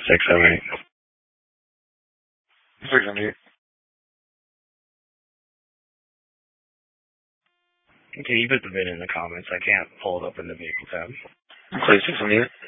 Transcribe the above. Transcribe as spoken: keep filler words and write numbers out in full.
six oh eight. six oh eight. Can you put the VIN in the comments? I can't pull it up in the vehicle tab. Clay six oh eight.